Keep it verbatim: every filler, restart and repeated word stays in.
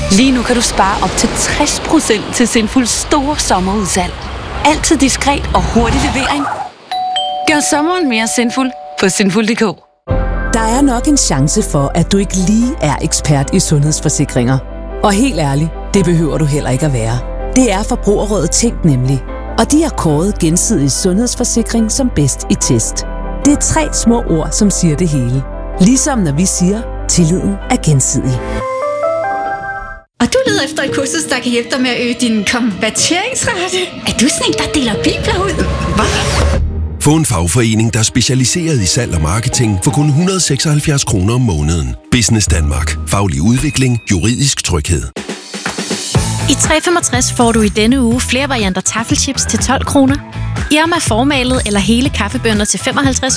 Lige nu kan du spare op til tres procent til Sinfuls store sommerudsalg. Altid diskret og hurtig levering. Gør sommeren mere sinful på sinful punktum d k. Der er nok en chance for, at du ikke lige er ekspert i sundhedsforsikringer. Og helt ærligt, det behøver du heller ikke at være. Det er Forbrugerrådet Tænk nemlig. Og de har kåret Gensidig Sundhedsforsikring som bedst i test. Det er tre små ord, som siger det hele. Ligesom når vi siger, tilliden er gensidig. Og du leder efter et kursus, der kan hjælpe dig med at øge din konverteringsrate? Er du sådan en, der deler bibler ud? Hvad? Få en fagforening, der er specialiseret i salg og marketing for kun et hundrede og seksoghalvfjerds kroner om måneden. Business Danmark. Faglig udvikling. Juridisk tryghed. I tre femogtres får du i denne uge flere varianter taffelchips til tolv kroner. Irma formalet eller hele kaffebønner til femoghalvtreds